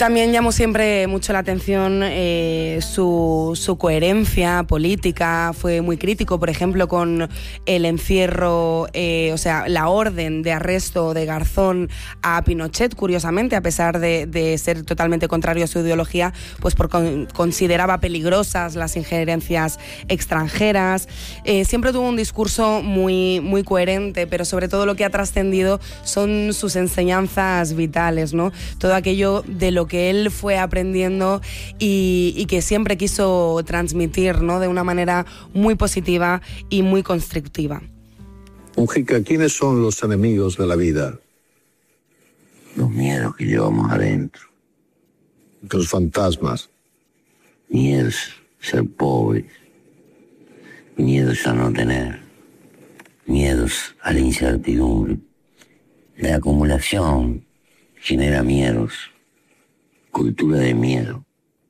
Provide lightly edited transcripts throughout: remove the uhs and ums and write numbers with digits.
También llamó siempre mucho la atención su coherencia política. Fue muy crítico, por ejemplo, con el encierro, o sea, la orden de arresto de Garzón a Pinochet, curiosamente, a pesar de ser totalmente contrario a su ideología, pues porque consideraba peligrosas las injerencias extranjeras. Siempre tuvo un discurso muy, muy coherente, pero sobre todo lo que ha trascendido son sus enseñanzas vitales, ¿no? Todo aquello de lo que él fue aprendiendo y que siempre quiso transmitir, ¿no? De una manera muy positiva y muy constructiva. Mujica, ¿quiénes son los enemigos de la vida? Los miedos que llevamos adentro. Los fantasmas. Miedos a ser pobres. Miedos a no tener. Miedos a la incertidumbre. La acumulación genera miedos. Cultura de miedo.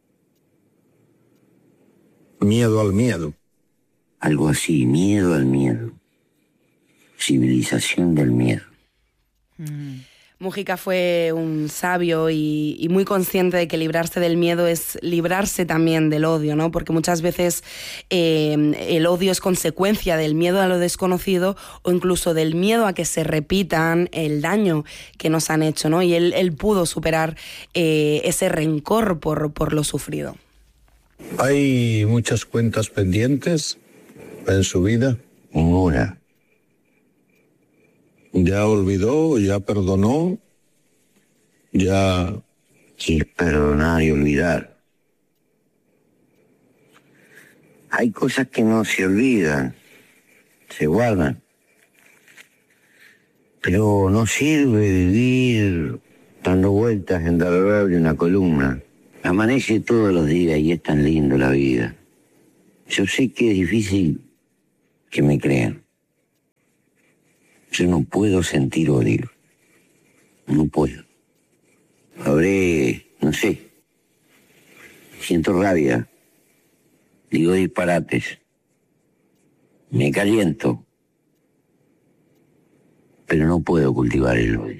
Miedo al miedo. Algo así, miedo al miedo. Civilización del miedo. Mujica fue un sabio y muy consciente de que librarse del miedo es librarse también del odio, ¿no? Porque muchas veces el odio es consecuencia del miedo a lo desconocido o incluso del miedo a que se repitan el daño que nos han hecho, ¿no? Y él pudo superar ese rencor por lo sufrido. ¿Hay muchas cuentas pendientes en su vida? Ninguna. ¿Ya olvidó? ¿Ya perdonó? ¿Ya...? Sí, perdonar y olvidar. Hay cosas que no se olvidan, se guardan. Pero no sirve vivir dando vueltas en derredor de una columna. Amanece todos los días y es tan lindo la vida. Yo sé que es difícil que me crean. Yo no puedo sentir odio. No puedo. No sé. Siento rabia. Digo disparates. Me caliento. Pero no puedo cultivar el odio.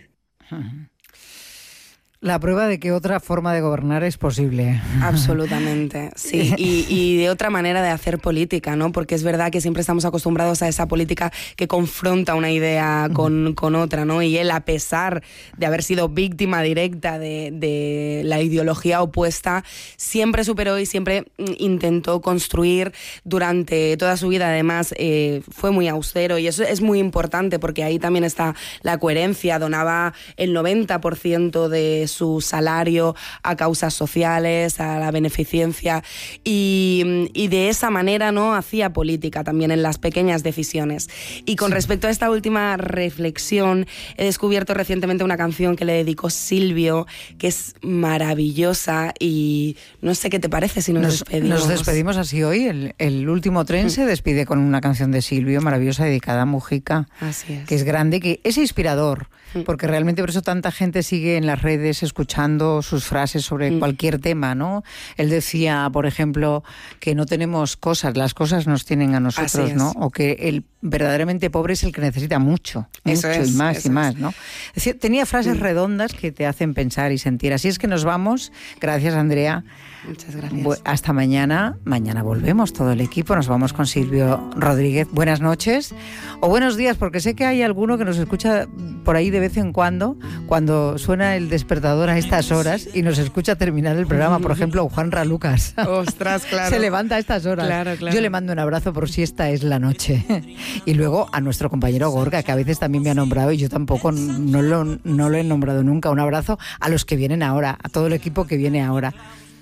La prueba de que otra forma de gobernar es posible. Absolutamente, sí. Y de otra manera de hacer política, ¿no? Porque es verdad que siempre estamos acostumbrados a esa política que confronta una idea con otra, ¿no? Y él, a pesar de haber sido víctima directa de la ideología opuesta, siempre superó y siempre intentó construir durante toda su vida. Además, fue muy austero y eso es muy importante porque ahí también está la coherencia. Donaba el 90% de su salario a causas sociales, a la beneficencia y de esa manera, ¿no?, hacía política también en las pequeñas decisiones. Y con respecto a esta última reflexión, he descubierto recientemente una canción que le dedicó Silvio, que es maravillosa y no sé qué te parece si nos despedimos. Nos despedimos así hoy. El último tren se despide con una canción de Silvio maravillosa dedicada a Mujica. Así es. Que es grande, que es inspirador, porque realmente por eso tanta gente sigue en las redes escuchando sus frases sobre cualquier tema, ¿no? Él decía, por ejemplo, que no tenemos cosas, las cosas nos tienen a nosotros, ¿no? O que el verdaderamente pobre es el que necesita mucho y más, ¿no? Es decir, tenía frases redondas que te hacen pensar y sentir. Así es que nos vamos. Gracias, Andrea. Muchas gracias. Hasta mañana. Mañana volvemos todo el equipo. Nos vamos con Silvio Rodríguez. Buenas noches o buenos días, porque sé que hay alguno que nos escucha por ahí de vez en cuando suena el despertador a estas horas y nos escucha terminar el programa. Por ejemplo, Juanra Lucas. Ostras, claro. Se levanta a estas horas. Claro. Yo le mando un abrazo por si esta es la noche. Y luego a nuestro compañero Gorka, que a veces también me ha nombrado y yo tampoco no lo he nombrado nunca. Un abrazo a los que vienen ahora, a todo el equipo que viene ahora.